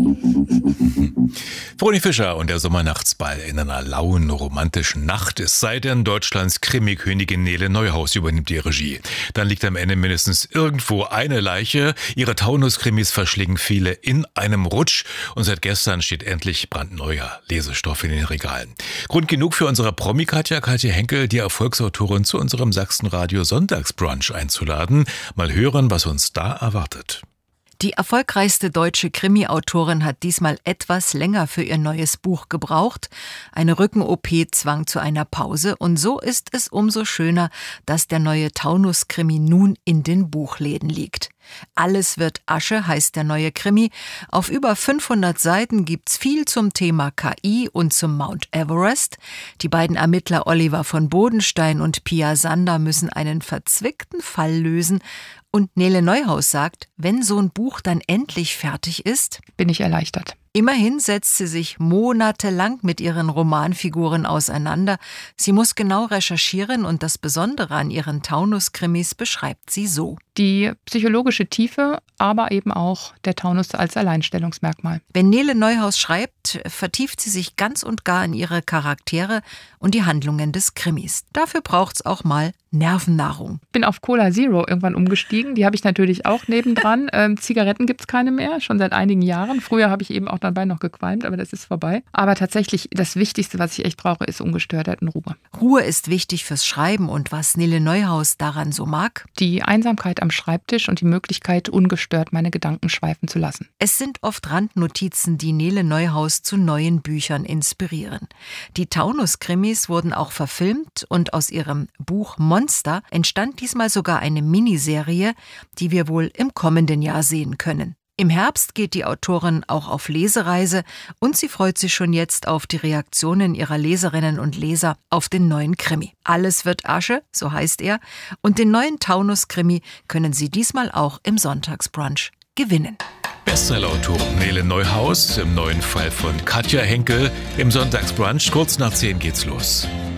Vroni Fischer und der Sommernachtsball in einer lauen, romantischen Nacht. Es sei denn, Deutschlands Krimi-Königin Nele Neuhaus übernimmt die Regie. Dann liegt am Ende mindestens irgendwo eine Leiche. Ihre Taunus-Krimis verschlingen viele in einem Rutsch. Und seit gestern steht endlich brandneuer Lesestoff in den Regalen. Grund genug für unsere Promi-Katja Henkel, die Erfolgsautorin, zu unserem Sachsenradio Sonntagsbrunch einzuladen. Mal hören, was uns da erwartet. Die erfolgreichste deutsche Krimi-Autorin hat diesmal etwas länger für ihr neues Buch gebraucht. Eine Rücken-OP zwang zu einer Pause und so ist es umso schöner, dass der neue Taunus-Krimi nun in den Buchläden liegt. Alles wird Asche heißt der neue Krimi. Auf über 500 Seiten gibt's viel zum Thema KI und zum Mount Everest. Die beiden Ermittler Oliver von Bodenstein und Pia Sander müssen einen verzwickten Fall lösen. Und Nele Neuhaus sagt, wenn so ein Buch dann endlich fertig ist, bin ich erleichtert. Immerhin setzt sie sich monatelang mit ihren Romanfiguren auseinander. Sie muss genau recherchieren und das Besondere an ihren Taunus-Krimis beschreibt sie so. Die psychologische Tiefe, aber eben auch der Taunus als Alleinstellungsmerkmal. Wenn Nele Neuhaus schreibt, vertieft sie sich ganz und gar in ihre Charaktere und die Handlungen des Krimis. Dafür braucht's auch mal Nervennahrung. Bin auf Cola Zero irgendwann umgestiegen. Die habe ich natürlich auch nebendran. Zigaretten gibt es keine mehr, schon seit einigen Jahren. Früher habe ich eben auch dabei noch gequalmt, aber das ist vorbei. Aber tatsächlich, das Wichtigste, was ich echt brauche, ist Ungestörtheit und Ruhe. Ruhe ist wichtig fürs Schreiben und was Nele Neuhaus daran so mag? Die Einsamkeit am Schreibtisch und die Möglichkeit, ungestört meine Gedanken schweifen zu lassen. Es sind oft Randnotizen, die Nele Neuhaus zu neuen Büchern inspirieren. Die Taunus-Krimis wurden auch verfilmt und aus ihrem Buch Monster entstand diesmal sogar eine Miniserie, die wir wohl im kommenden Jahr sehen können. Im Herbst geht die Autorin auch auf Lesereise und sie freut sich schon jetzt auf die Reaktionen ihrer Leserinnen und Leser auf den neuen Krimi. Alles wird Asche, so heißt er, und den neuen Taunus-Krimi können Sie diesmal auch im Sonntagsbrunch gewinnen. Bestsellerautorin Nele Neuhaus, im neuen Fall von Katja Henkel, im Sonntagsbrunch. Kurz nach 10 geht's los.